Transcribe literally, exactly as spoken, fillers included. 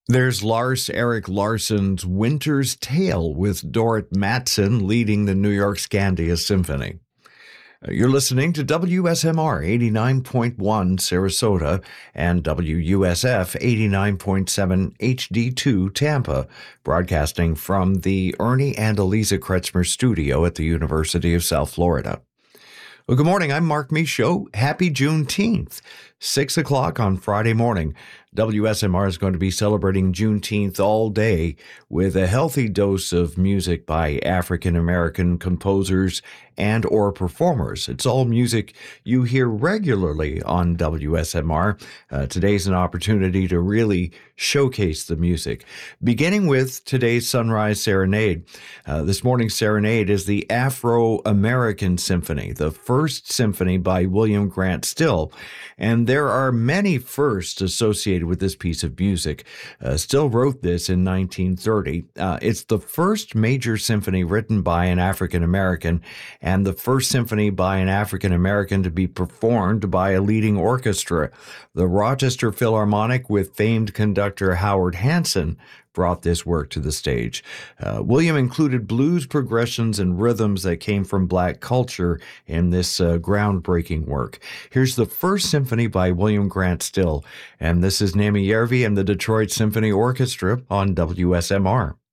There's Lars Erik Larsson's Winter's Tale with Dorrit Mattson leading the New York Scandia Symphony. You're listening to W S M R eighty-nine point one Sarasota and W U S F eighty-nine point seven H D two Tampa, broadcasting from the Ernie and Eliza Kretzmer studio at the University of South Florida. Well, good morning. I'm Mark Michaud. Happy Juneteenth. Six o'clock on Friday morning. W S M R is going to be celebrating Juneteenth all day with a healthy dose of music by African-American composers and or performers. It's all music you hear regularly on W S M R. Uh, today's an opportunity to really showcase the music. Beginning with today's Sunrise Serenade. Uh, this morning's serenade is the Afro-American Symphony, the first symphony by William Grant Still. And there are many firsts associated with this piece of music. Uh, Still wrote this in nineteen thirty. Uh, it's the first major symphony written by an African-American and the first symphony by an African-American to be performed by a leading orchestra. The Rochester Philharmonic, with famed conductor Howard Hanson, brought this work to the stage. Uh, William included blues progressions and rhythms that came from Black culture in this uh, groundbreaking work. Here's the first symphony by William Grant Still, and this is Nami Järvi and the Detroit Symphony Orchestra on W S M R.